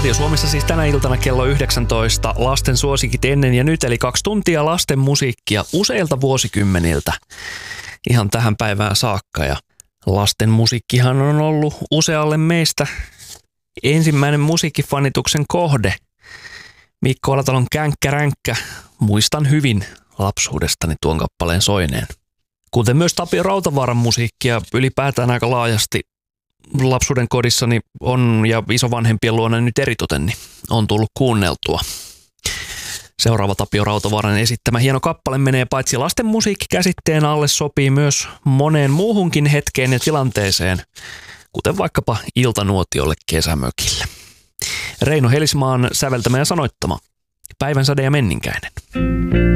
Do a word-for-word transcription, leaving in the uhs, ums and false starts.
Radio Suomessa siis tänä iltana kello yhdeksäntoista lasten suosikit ennen ja nyt, eli kaksi tuntia lasten musiikkia useilta vuosikymmeniltä ihan tähän päivään saakka. Ja lasten musiikkihan on ollut usealle meistä ensimmäinen musiikkifanituksen kohde. Mikko Alatalon Känkkäränkkä, muistan hyvin lapsuudestani tuon kappaleen soineen. Kuten myös Tapio Rautavaaran musiikkia ylipäätään aika laajasti lapsuuden kodissani on ja isovanhempien luona nyt eritoten niin on tullut kuunneltua. Seuraava Tapio Rautavaaran esittämä hieno kappale menee paitsi lasten musiikkikäsitteen alle, sopii myös moneen muuhunkin hetkeen ja tilanteeseen, kuten vaikkapa iltanuotiolle kesämökille. Reino Helismaan säveltämä ja sanoittama Päivänsäde ja Menninkäinen.